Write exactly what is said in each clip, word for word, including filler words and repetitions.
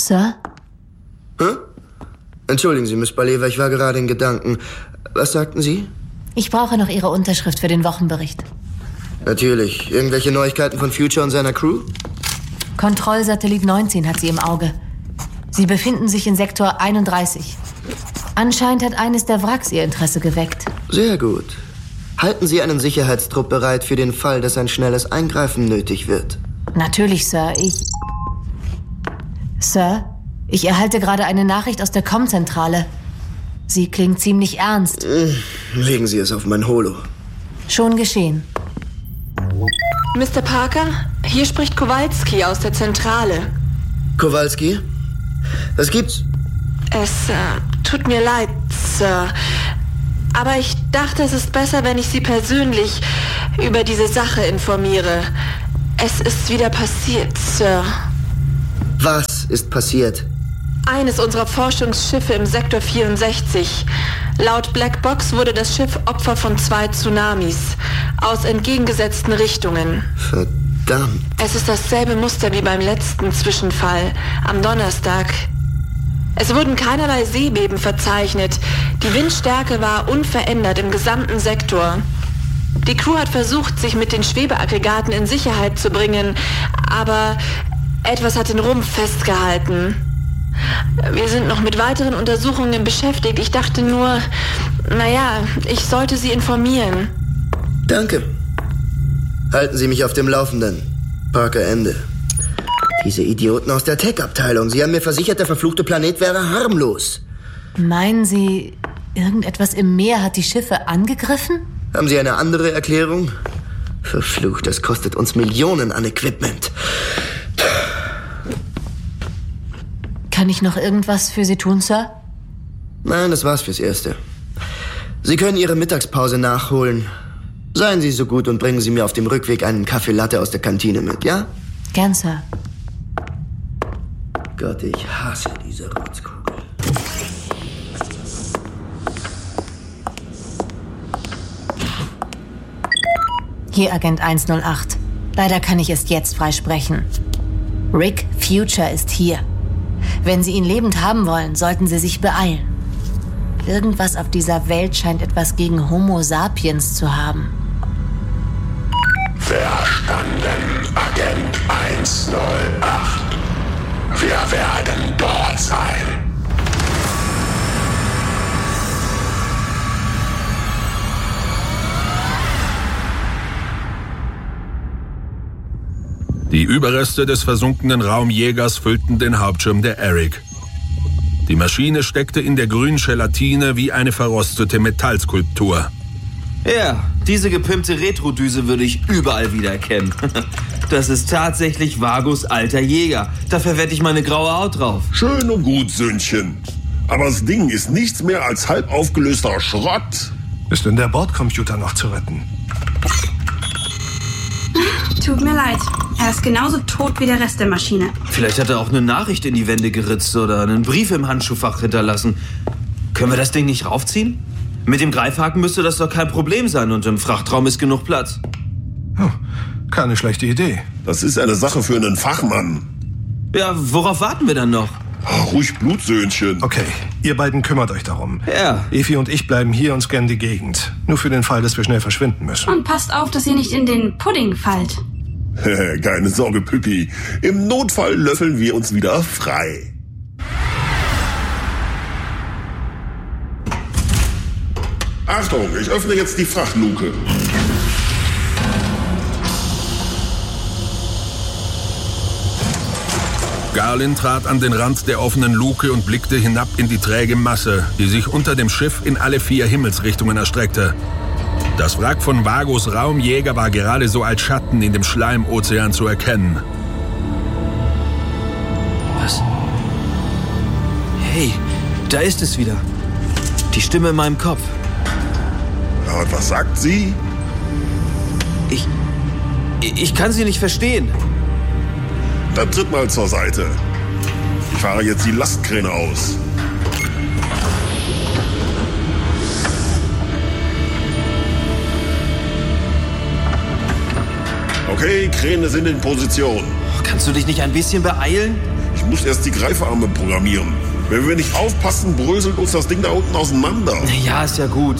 Sir? Hä? Entschuldigen Sie, Miss Baleva, ich war gerade in Gedanken. Was sagten Sie? Ich brauche noch Ihre Unterschrift für den Wochenbericht. Natürlich. Irgendwelche Neuigkeiten von Future und seiner Crew? Kontrollsatellit neunzehn hat sie im Auge. Sie befinden sich in Sektor einunddreißig. Anscheinend hat eines der Wracks ihr Interesse geweckt. Sehr gut. Halten Sie einen Sicherheitstrupp bereit für den Fall, dass ein schnelles Eingreifen nötig wird. Natürlich, Sir. Ich... Sir, ich erhalte gerade eine Nachricht aus der Com-Zentrale. Sie klingt ziemlich ernst. Legen Sie es auf mein Holo. Schon geschehen. Mister Parker, hier spricht Kowalski aus der Zentrale. Kowalski? Was gibt's? Es äh, tut mir leid, Sir. Aber ich dachte, es ist besser, wenn ich Sie persönlich über diese Sache informiere. Es ist wieder passiert, Sir. Was ist passiert? Eines unserer Forschungsschiffe im Sektor vierundsechzig. Laut Blackbox wurde das Schiff Opfer von zwei Tsunamis aus entgegengesetzten Richtungen. Verdammt. Es ist dasselbe Muster wie beim letzten Zwischenfall am Donnerstag. Es wurden keinerlei Seebeben verzeichnet. Die Windstärke war unverändert im gesamten Sektor. Die Crew hat versucht, sich mit den Schwebeaggregaten in Sicherheit zu bringen, aber etwas hat den Rumpf festgehalten. Wir sind noch mit weiteren Untersuchungen beschäftigt. Ich dachte nur, naja, ich sollte Sie informieren. Danke. Halten Sie mich auf dem Laufenden. Parker, Ende. Diese Idioten aus der Tech-Abteilung. Sie haben mir versichert, der verfluchte Planet wäre harmlos. Meinen Sie, irgendetwas im Meer hat die Schiffe angegriffen? Haben Sie eine andere Erklärung? Verflucht, das kostet uns Millionen an Equipment. Kann ich noch irgendwas für Sie tun, Sir? Nein, das war's fürs Erste. Sie können Ihre Mittagspause nachholen. Seien Sie so gut und bringen Sie mir auf dem Rückweg einen Kaffee Latte aus der Kantine mit, ja? Gern, Sir. Gott, ich hasse diese Rotzkugel. Hier, Agent hundertacht. Leider kann ich erst jetzt freisprechen. Rick Future ist hier. Wenn Sie ihn lebend haben wollen, sollten Sie sich beeilen. Irgendwas auf dieser Welt scheint etwas gegen Homo sapiens zu haben. Verstanden, Agent hundertacht. Wir werden dort sein. Die Überreste des versunkenen Raumjägers füllten den Hauptschirm der Eric. Die Maschine steckte in der grünen Gelatine wie eine verrostete Metallskulptur. Ja, diese gepimpte Retrodüse würde ich überall wiedererkennen. Das ist tatsächlich Vagos alter Jäger. Dafür wette ich meine graue Haut drauf. Schön und gut, Söhnchen. Aber das Ding ist nichts mehr als halb aufgelöster Schrott. Ist denn der Bordcomputer noch zu retten? Tut mir leid. Er ist genauso tot wie der Rest der Maschine. Vielleicht hat er auch eine Nachricht in die Wände geritzt oder einen Brief im Handschuhfach hinterlassen. Können wir das Ding nicht raufziehen? Mit dem Greifhaken müsste das doch kein Problem sein und im Frachtraum ist genug Platz. Oh, keine schlechte Idee. Das ist eine Sache für einen Fachmann. Ja, worauf warten wir dann noch? Ach, ruhig Blut, Söhnchen. Okay, ihr beiden kümmert euch darum. Ja. Evi und ich bleiben hier und scannen die Gegend. Nur für den Fall, dass wir schnell verschwinden müssen. Und passt auf, dass ihr nicht in den Pudding fallt. Keine Sorge, Püppi. Im Notfall löffeln wir uns wieder frei. Achtung, ich öffne jetzt die Frachtluke. Garlin trat an den Rand der offenen Luke und blickte hinab in die träge Masse, die sich unter dem Schiff in alle vier Himmelsrichtungen erstreckte. Das Wrack von Vagos Raumjäger war gerade so als Schatten in dem Schleimozean zu erkennen. Was? Hey, da ist es wieder. Die Stimme in meinem Kopf. Ja, und was sagt sie? Ich... Ich kann sie nicht verstehen. Dann tritt mal zur Seite. Ich fahre jetzt die Lastkräne aus. Okay, Kräne sind in Position. Kannst du dich nicht ein bisschen beeilen? Ich muss erst die Greifarme programmieren. Wenn wir nicht aufpassen, bröselt uns das Ding da unten auseinander. Ja, ist ja gut.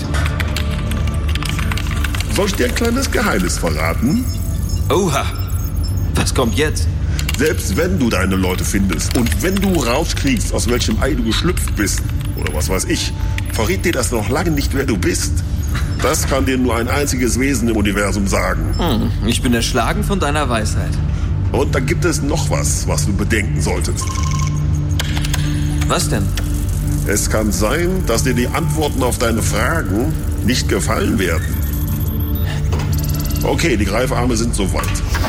Soll ich dir ein kleines Geheimnis verraten? Oha, was kommt jetzt? Selbst wenn du deine Leute findest und wenn du rauskriegst, aus welchem Ei du geschlüpft bist, oder was weiß ich, verrät dir das noch lange nicht, wer du bist. Das kann dir nur ein einziges Wesen im Universum sagen. Hm, ich bin erschlagen von deiner Weisheit. Und dann gibt es noch was, was du bedenken solltest. Was denn? Es kann sein, dass dir die Antworten auf deine Fragen nicht gefallen werden. Okay, die Greifarme sind soweit.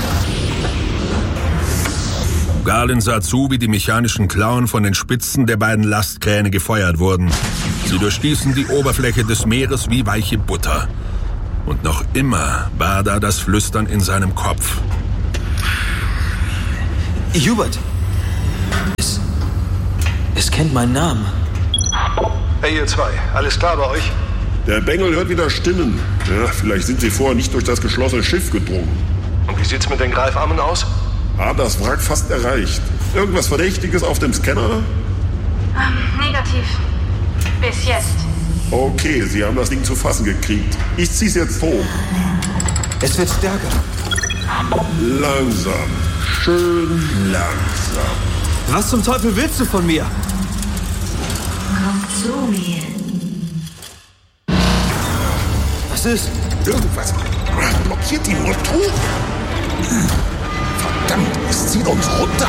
Garland sah zu, wie die mechanischen Klauen von den Spitzen der beiden Lastkräne gefeuert wurden. Sie durchstießen die Oberfläche des Meeres wie weiche Butter. Und noch immer war da das Flüstern in seinem Kopf. Hubert! Es, es kennt meinen Namen. Hey, ihr zwei, alles klar bei euch? Der Bengel hört wieder Stimmen. Ja, vielleicht sind sie vorher nicht durch das geschlossene Schiff gedrungen. Und wie sieht's mit den Greifarmen aus? Hat das Wrack fast erreicht. Irgendwas Verdächtiges auf dem Scanner? Ähm, negativ. Bis jetzt. Okay, sie haben das Ding zu fassen gekriegt. Ich zieh's jetzt hoch. Es wird stärker. Langsam. Schön langsam. Was zum Teufel willst du von mir? Komm zu mir. Was ist? Irgendwas blockiert die Motoren. Verdammt, es zieht uns runter.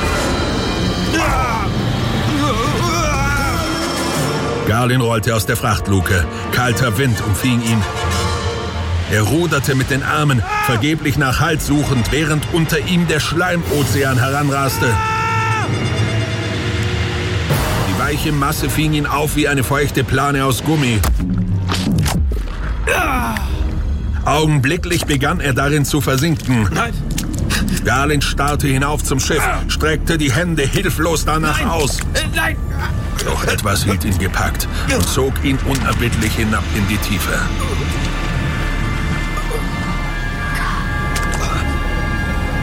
Garland rollte aus der Frachtluke. Kalter Wind umfing ihn. Er ruderte mit den Armen, vergeblich nach Halt suchend, während unter ihm der Schleimozean heranraste. Die weiche Masse fing ihn auf wie eine feuchte Plane aus Gummi. Augenblicklich begann er darin zu versinken. Nein! Garland starrte hinauf zum Schiff, streckte die Hände hilflos danach Nein. aus. Nein! Doch etwas hielt ihn gepackt und zog ihn unerbittlich hinab in die Tiefe.